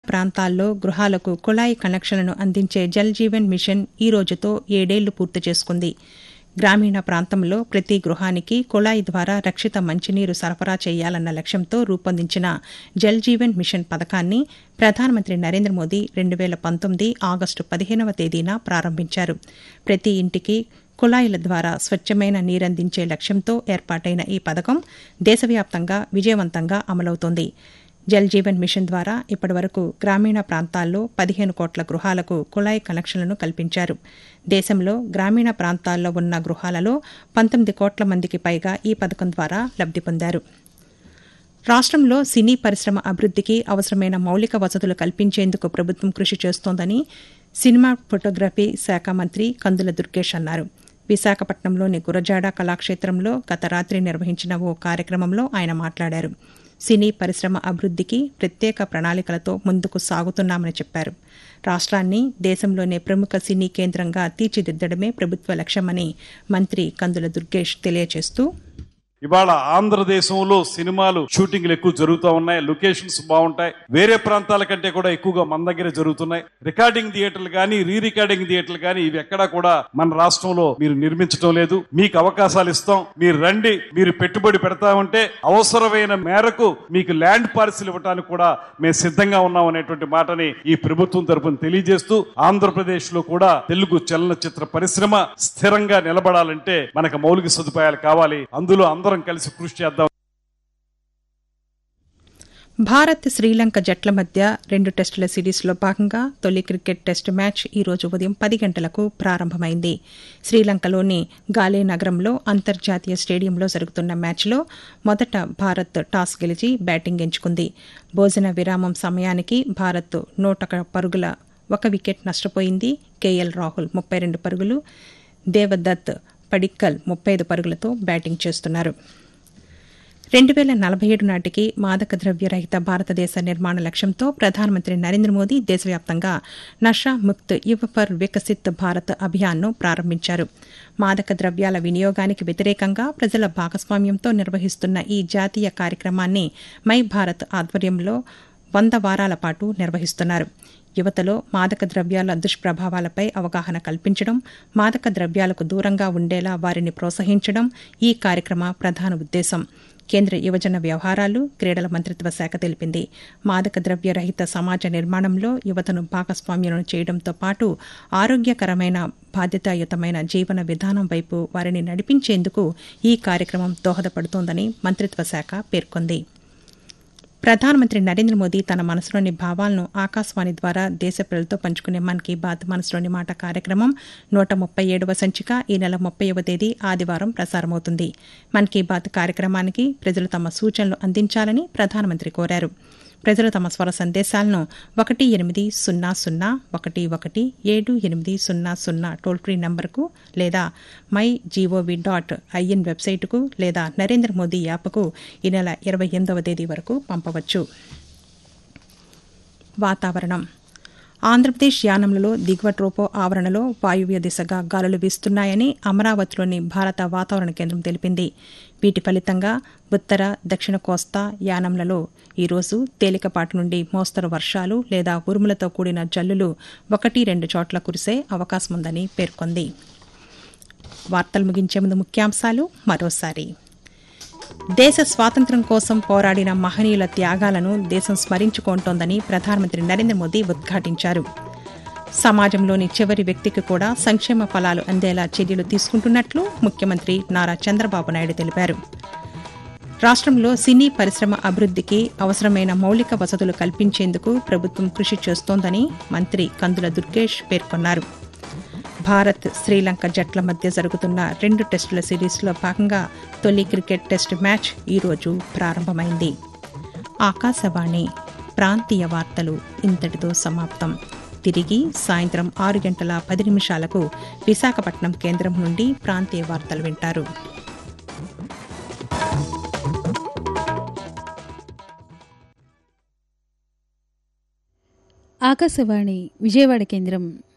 ప్రాంతాల్లో గృహాలకు కుళాయి కనెక్షన్లను అందించే జల్ జీవన్ మిషన్ ఈ రోజుతో 7 ఏళ్లు పూర్తి చేసుకుంది. గ్రామీణ ప్రాంతంలో ప్రతి గృహానికి కుళాయి ద్వారా రక్షిత మంచినీరు సరఫరా చేయాలన్న లక్ష్యంతో రూపొందించిన జల్ జీవన్ మిషన్ పథకాన్ని ప్రధానమంత్రి నరేంద్ర మోదీ 2019 ఆగస్టు 15వ తేదీన ప్రారంభించారు. ప్రతి ఇంటికి కుళాయిల ద్వారా స్వచ్ఛమైన నీరందించే లక్ష్యంతో ఏర్పాటైన ఈ పథకం దేశవ్యాప్తంగా విజయవంతంగా అమలవుతోంది. జల్ జీవన్ మిషన్ ద్వారా ఇప్పటివరకు గ్రామీణ ప్రాంతాల్లో 15 కోట్ల గృహాలకు కుళాయి కనెక్షన్లను కల్పించారు. దేశంలో గ్రామీణ ప్రాంతాల్లో ఉన్న గృహాలలో 19 కోట్ల మందికి పైగా ఈ పథకం ద్వారా లబ్ది పొందారు. రాష్ట్రంలో సినీ పరిశ్రమ అభివృద్దికి అవసరమైన మౌలిక వసతులు కల్పించేందుకు ప్రభుత్వం కృషి చేస్తోందని సినిమా ఫోటోగ్రఫీ శాఖ మంత్రి కందుల దుర్గేష్ అన్నారు. విశాఖపట్నంలోని గురజాడ కళాక్షేత్రంలో గత రాత్రి నిర్వహించిన ఓ కార్యక్రమంలో ఆయన మాట్లాడారు. సినీ పరిశ్రమ అభివృద్దికి ప్రత్యేక ప్రణాళికలతో ముందుకు సాగుతున్నామని చెప్పారు. రాష్ట్రాన్ని దేశంలోనే ప్రముఖ సినీ కేంద్రంగా తీర్చిదిద్దడమే ప్రభుత్వ లక్ష్యమని మంత్రి కందుల దుర్గేష్ తెలియజేస్తూ, ఇవాళ ఆంధ్రదేశంలో సినిమాలు షూటింగ్లు ఎక్కువ జరుగుతూ ఉన్నాయి. లొకేషన్స్ బాగుంటాయి. వేరే ప్రాంతాల కంటే కూడా ఎక్కువగా మన దగ్గర జరుగుతున్నాయి. రికార్డింగ్ థియేటర్లు కానీ రికార్డింగ్ థియేటర్లు కానీ ఇవి ఎక్కడా కూడా మన రాష్ట్రంలో మీరు నిర్మించడం లేదు. మీకు అవకాశాలు ఇస్తాం, మీరు రండి, మీరు పెట్టుబడి పెడతామంటే అవసరమైన మేరకు మీకు ల్యాండ్ పార్సిల్ ఇవ్వడానికి కూడా మేము సిద్ధంగా ఉన్నాం అనేటువంటి మాటని ఈ ప్రభుత్వం తరపున తెలియజేస్తూ, ఆంధ్రప్రదేశ్ లో కూడా తెలుగు చలనచిత్ర పరిశ్రమ స్థిరంగా నిలబడాలంటే మనకు మౌలిక సదుపాయాలు కావాలి. అందులో అందరం కలిసి కృషి చేద్దాం. భారత్ శ్రీలంక జట్ల మధ్య 2 టెస్టుల సిరీస్లో భాగంగా తొలి క్రికెట్ టెస్టు మ్యాచ్ ఈ రోజు ఉదయం 10 గంటలకు ప్రారంభమైంది. శ్రీలంకలోని గాలే నగరంలో అంతర్జాతీయ స్టేడియంలో జరుగుతున్న మ్యాచ్లో మొదట భారత్ టాస్ గెలిచి బ్యాటింగ్ ఎంచుకుంది. భోజన విరామం సమయానికి భారత్ 101 పరుగుల 1 వికెట్ నష్టపోయింది. కేఎల్ రాహుల్ 32 పరుగులు, దేవదత్ పడిక్కల్ 35 పరుగులతో బ్యాటింగ్ చేస్తున్నారు. 2047 నాటికి మాదక ద్రవ్య రహిత భారతదేశ నిర్మాణ లక్ష్యంతో ప్రధానమంత్రి నరేంద్ర మోదీ దేశవ్యాప్తంగా నషా ముక్త్ యువ ఫర్ వికసిత్ భారత్ అభియాన్ను ప్రారంభించారు. మాదక ద్రవ్యాల వినియోగానికి వ్యతిరేకంగా ప్రజల భాగస్వామ్యంతో నిర్వహిస్తున్న ఈ జాతీయ కార్యక్రమాన్ని మై భారత్ ఆధ్వర్యంలో 100 వారాల పాటు నిర్వహిస్తున్నారు. యువతలో మాదక ద్రవ్యాల దుష్ప్రభావాలపై అవగాహన కల్పించడం, మాదక ద్రవ్యాలకు దూరంగా ఉండేలా వారిని ప్రోత్సహించడం ఈ కార్యక్రమ ప్రధాన ఉద్దేశం. కేంద్ర యువజన వ్యవహారాలు, క్రీడల మంత్రిత్వ శాఖ తెలిపింది. మాదక ద్రవ్య రహిత సమాజ నిర్మాణంలో యువతను భాగస్వామ్యం చేయడంతో పాటు ఆరోగ్యకరమైన, బాధ్యతాయుతమైన జీవన విధానం వైపు వారిని నడిపించేందుకు ఈ కార్యక్రమం దోహదపడుతోందని మంత్రిత్వ శాఖ పేర్కొంది. ప్రధానమంత్రి నరేంద్ర మోదీ తన మనసులోని భావాలను ఆకాశవాణి ద్వారా దేశ ప్రజలతో పంచుకునే మన్ కీ బాత్ మనసులోని మాట కార్యక్రమం 137వ సంచిక ఈ నెల 30వ తేదీ ఆదివారం ప్రసారమవుతుంది. మన్ కీ బాత్ కార్యక్రమానికి ప్రజలు తమ సూచనలు అందించాలని ప్రధానమంత్రి కోరారు. ప్రజలు తమ స్వర సందేశాలను 1800117800 టోల్ ఫ్రీ నంబర్కు లేదా mygov.in వెబ్సైటుకు లేదా నరేంద్ర మోదీ యాప్కు ఈ నెల 28వ తేదీ వరకు పంపవచ్చు. వాతావరణం. ఆంధ్రప్రదేశ్ యానంలలో దిగువ ట్రోపో ఆవరణలో వాయువ్య దిశగా గాలులు వీస్తున్నాయని అమరావతిలోని భారత వాతావరణ కేంద్రం తెలిపింది. వీటి ఫలితంగా ఉత్తర, దక్షిణ కోస్తా యానంలలో ఈరోజు తేలికపాటి నుండి మోస్తరు వర్షాలు లేదా ఉరుములతో కూడిన జల్లులు 1-2 చోట్ల కురిసే అవకాశముందని పేర్కొంది. వార్తలు ముగించే ముందు ముఖ్యాంశాలు మరోసారి. దేశ స్వాతంత్ర్యం కోసం పోరాడిన మహనీయుల త్యాగాలను దేశం స్మరించుకుంటోందని ప్రధానమంత్రి నరేంద్ర మోదీ ఉద్ఘాటించారు. సమాజంలోని చివరి వ్యక్తికి కూడా సంక్షేమ ఫలాలు అందేలా చర్యలు తీసుకుంటున్నట్లు ముఖ్యమంత్రి నారా చంద్రబాబు నాయుడు తెలిపారు. రాష్ట్రంలో సినీ పరిశ్రమ అభివృద్దికి అవసరమైన మౌలిక వసతులు కల్పించేందుకు ప్రభుత్వం కృషి చేస్తోందని మంత్రి కందుల దుర్గేష్ పేర్కొన్నారు. భారత్ శ్రీలంక జట్ల మధ్య జరుగుతున్న 2 టెస్టుల సిరీస్లో భాగంగా తొలి క్రికెట్ టెస్టు మ్యాచ్ ఈరోజు ప్రారంభమైంది. ఆకాశవాణి ప్రాంతీయ వార్తలు ఇంతటితో సమాప్తం. తిరిగి సాయంత్రం 6:10 విశాఖపట్నం కేంద్రం నుండి ప్రాంతీయ వార్తలు వింటారు. ఆకాశవాణి విజయవాడ కేంద్రం